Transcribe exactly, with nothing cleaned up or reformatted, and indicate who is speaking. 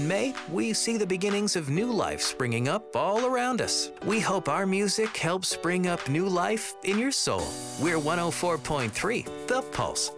Speaker 1: May, we see the beginnings of new life springing up all around us. We hope our music helps spring up new life in your soul. We're one oh four point three, The Pulse.